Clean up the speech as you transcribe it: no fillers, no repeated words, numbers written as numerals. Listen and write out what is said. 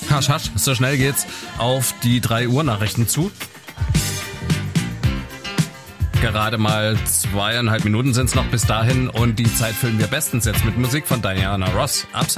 Hasch, hasch, so schnell geht's auf die 3 Uhr Nachrichten zu. Gerade mal 2,5 Minuten sind's noch bis dahin und die Zeit füllen wir bestens jetzt mit Musik von Diana Ross. Upside